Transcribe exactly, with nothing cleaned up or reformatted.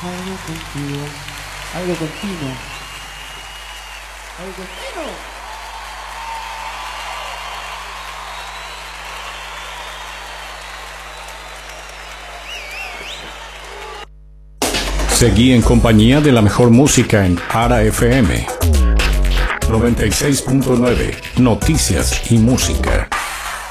Algo contigo, algo continuo, algo continuo. Seguí en compañía de la mejor música en Ara F M noventa y seis punto nueve, Noticias y Música.